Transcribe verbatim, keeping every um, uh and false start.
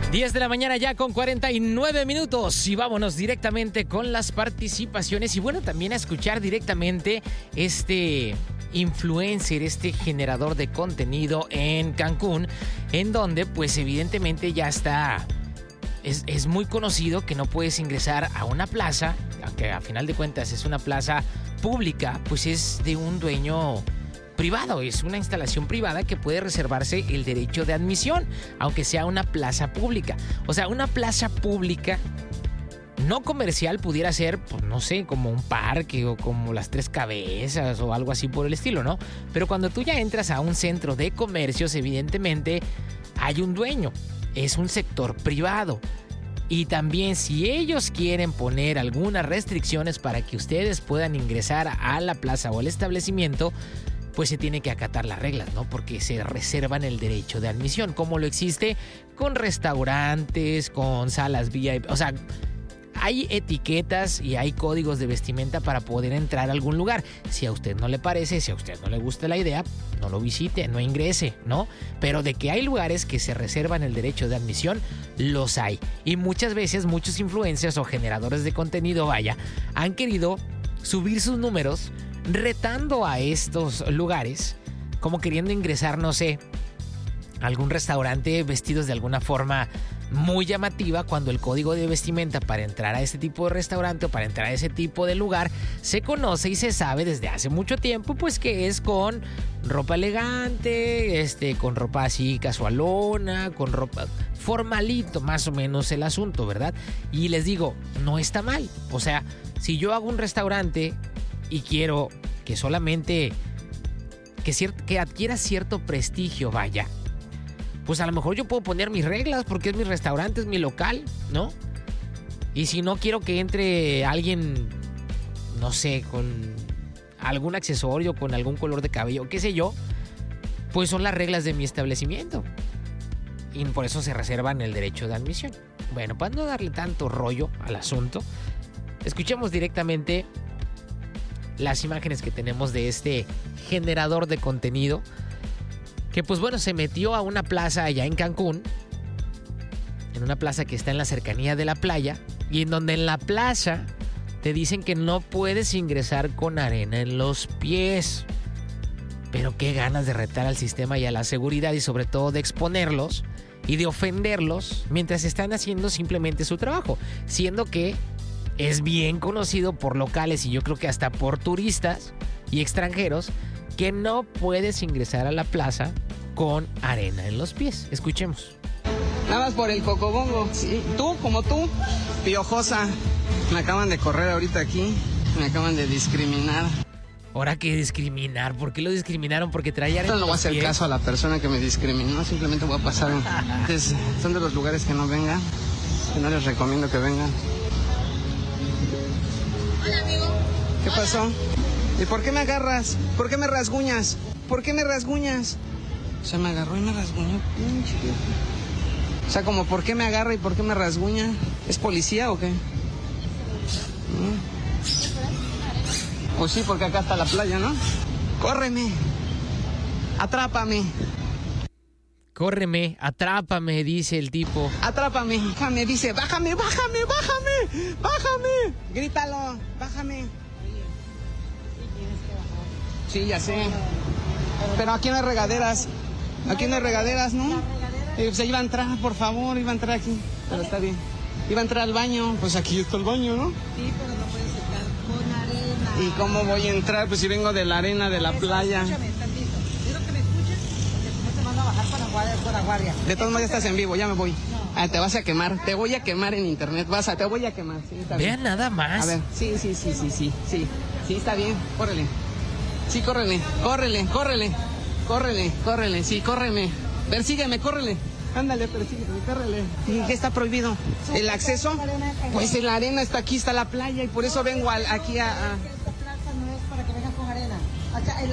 diez de la mañana ya con cuarenta y nueve minutos y vámonos directamente con las participaciones y bueno, también a escuchar directamente este influencer, este generador de contenido en Cancún, en donde pues evidentemente ya está, es, es muy conocido que no puedes ingresar a una plaza, aunque a final de cuentas es una plaza pública, pues es de un dueño privado, es una instalación privada que puede reservarse el derecho de admisión, aunque sea una plaza pública. O sea, una plaza pública no comercial pudiera ser, pues no sé, como un parque o como las Tres Cabezas o algo así por el estilo, ¿no? Pero cuando tú ya entras a un centro de comercios, evidentemente hay un dueño, es un sector privado. Y también si ellos quieren poner algunas restricciones para que ustedes puedan ingresar a la plaza o al establecimiento, pues se tiene que acatar las reglas, ¿no? Porque se reservan el derecho de admisión, como lo existe con restaurantes, con salas V I P. O sea, hay etiquetas y hay códigos de vestimenta para poder entrar a algún lugar. Si a usted no le parece, si a usted no le gusta la idea, no lo visite, no ingrese, ¿no? Pero de que hay lugares que se reservan el derecho de admisión, los hay. Y muchas veces muchos influencers o generadores de contenido, vaya, han querido subir sus números retando a estos lugares, como queriendo ingresar, no sé, a algún restaurante vestidos de alguna forma muy llamativa, cuando el código de vestimenta para entrar a este tipo de restaurante o para entrar a ese tipo de lugar se conoce y se sabe desde hace mucho tiempo, pues que es con ropa elegante, este, con ropa así casualona, con ropa formalito, más o menos el asunto, ¿verdad? Y les digo, no está mal. O sea, si yo hago un restaurante y quiero que solamente que, cier- que adquiera cierto prestigio, vaya, pues a lo mejor yo puedo poner mis reglas porque es mi restaurante, es mi local, ¿no? Y si no quiero que entre alguien, no sé, con algún accesorio, con algún color de cabello, qué sé yo, pues son las reglas de mi establecimiento. Y por eso se reservan el derecho de admisión. Bueno, para no darle tanto rollo al asunto, escuchemos directamente las imágenes que tenemos de este generador de contenido que pues bueno, se metió a una plaza allá en Cancún, en una plaza que está en la cercanía de la playa, y en donde en la plaza te dicen que no puedes ingresar con arena en los pies. Pero qué ganas de retar al sistema y a la seguridad y sobre todo de exponerlos y de ofenderlos mientras están haciendo simplemente su trabajo, siendo que es bien conocido por locales y yo creo que hasta por turistas y extranjeros que no puedes ingresar a la plaza con arena en los pies. Escuchemos. Nada más por el cocobongo. Sí, tú, como tú, piojosa. Me acaban de correr ahorita aquí. Me acaban de discriminar. ¿Ahora qué discriminar? ¿Por qué lo discriminaron? Porque traía arena en los pies. No voy a hacer caso a la persona que me discriminó. Simplemente voy a pasar. Entonces, son de los lugares que no vengan. Que no les recomiendo que vengan. Hola, amigo. ¿Qué pasó? ¿Y por qué me agarras? ¿Por qué me rasguñas? ¿Por qué me rasguñas? Se me agarró y me rasguñó. Pinche. O sea, como ¿por qué me agarra y por qué me rasguña? ¿Es policía o qué? ¿Mm? Pues sí, porque acá está la playa, ¿no? ¡Córreme! ¡Atrápame! Córreme, atrápame, dice el tipo. ¡Atrápame! Bájame, dice, bájame, bájame, bájame, bájame. Grítalo, bájame. Sí, ya sé. Pero aquí no hay regaderas. Aquí no hay regaderas, ¿no? Eh, pues iba a entrar, por favor, iba a entrar aquí. Pero está bien. Iba a entrar al baño. Pues aquí está el baño, ¿no? Sí, pero no puedes entrar con arena. ¿Y cómo voy a entrar? Pues si vengo de la arena de la playa. Escúchame, tantito. Quiero que me escuches porque si no te mando a bajar para guardia. Para guardia. De todos modos ya estás en vivo, ya me voy. Ah, te vas a quemar. Te voy a quemar en internet. Vas a, te voy a quemar. Sí, está bien. Vean nada más. A ver, sí, sí, sí, sí, sí, sí. Sí, está bien. Córrele. Sí, córrele, córrele, córrele, córrele, córrele, sí, córrele. Persígueme, córrele. Ándale, persígueme, córrele. ¿Y qué está prohibido? ¿El acceso? Pues en la arena está aquí, está la playa y por eso vengo al, aquí a... a... Esta plaza no es para que vengas con arena. Acá, el